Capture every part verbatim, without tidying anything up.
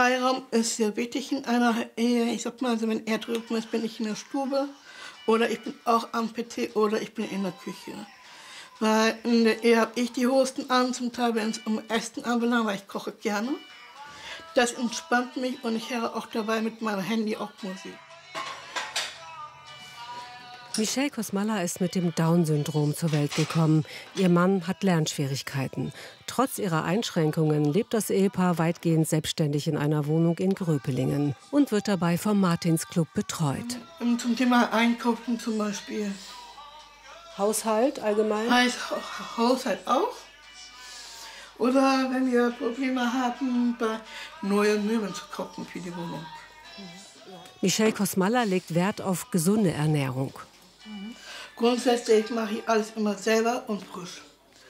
Freiraum ist sehr wichtig in einer Ehe. Ich sag mal, also wenn er drüben ist, bin ich in der Stube oder ich bin auch am P C oder ich bin in der Küche. Weil in der Ehe habe ich die Hosen an, zum Teil, wenn es um Essen anbelangt, weil ich koche gerne. Das entspannt mich und ich höre auch dabei mit meinem Handy auch Musik. Michelle Kosmala ist mit dem Down-Syndrom zur Welt gekommen. Ihr Mann hat Lernschwierigkeiten. Trotz ihrer Einschränkungen lebt das Ehepaar weitgehend selbstständig in einer Wohnung in Gröpelingen und wird dabei vom Martinsclub betreut. Zum Thema Einkaufen zum Beispiel. Haushalt allgemein? Haushalt auch. Oder wenn wir Probleme haben, bei neuen Möbeln zu kaufen für die Wohnung. Michelle Kosmala legt Wert auf gesunde Ernährung. Grundsätzlich mache ich alles immer selber und frisch.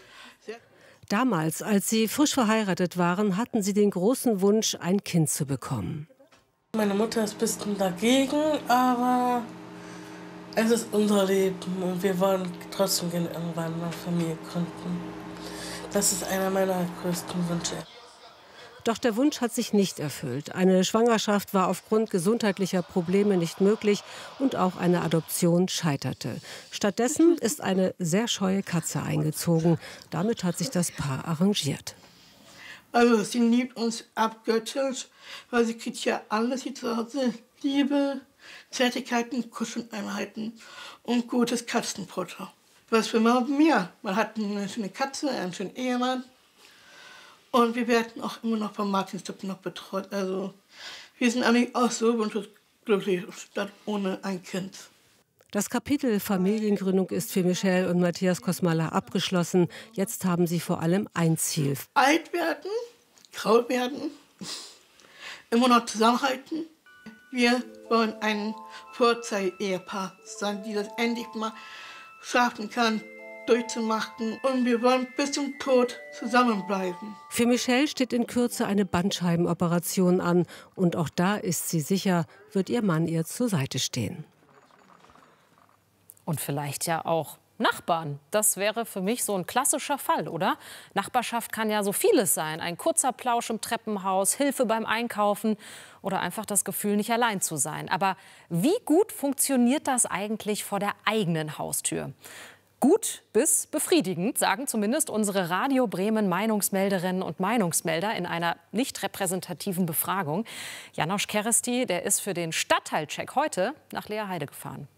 Damals, als sie frisch verheiratet waren, hatten sie den großen Wunsch, ein Kind zu bekommen. Meine Mutter ist ein bisschen dagegen, aber es ist unser Leben und wir wollen trotzdem gerne irgendwann eine Familie gründen. Das ist einer meiner größten Wünsche. Doch der Wunsch hat sich nicht erfüllt. Eine Schwangerschaft war aufgrund gesundheitlicher Probleme nicht möglich und auch eine Adoption scheiterte. Stattdessen ist eine sehr scheue Katze eingezogen. Damit hat sich das Paar arrangiert. Also sie liebt uns abgöttisch, weil sie kriegt ja alles hier zu Hause. Liebe, Zärtlichkeiten, Kuscheleinheiten und gutes Katzenfutter. Was will man mehr? Man hat eine schöne Katze, einen schönen Ehemann. Und wir werden auch immer noch vom Martinsclub noch betreut. Also wir sind eigentlich auch so glücklich, statt ohne ein Kind. Das Kapitel Familiengründung ist für Michelle und Matthias Kosmala abgeschlossen. Jetzt haben sie vor allem ein Ziel. Alt werden, grau werden, immer noch zusammenhalten. Wir wollen ein Vorzeige-Ehepaar sein, die das endlich mal schaffen kann, durchzumachen. Und wir wollen bis zum Tod zusammenbleiben. Für Michelle steht in Kürze eine Bandscheibenoperation an. Und auch da ist sie sicher, wird ihr Mann ihr zur Seite stehen. Und vielleicht ja auch Nachbarn. Das wäre für mich so ein klassischer Fall, oder? Nachbarschaft kann ja so vieles sein. Ein kurzer Plausch im Treppenhaus, Hilfe beim Einkaufen oder einfach das Gefühl, nicht allein zu sein. Aber wie gut funktioniert das eigentlich vor der eigenen Haustür? Gut bis befriedigend, sagen zumindest unsere Radio Bremen Meinungsmelderinnen und Meinungsmelder in einer nicht repräsentativen Befragung. Janosch Keresti, der ist für den Stadtteilcheck heute nach Leerheide gefahren.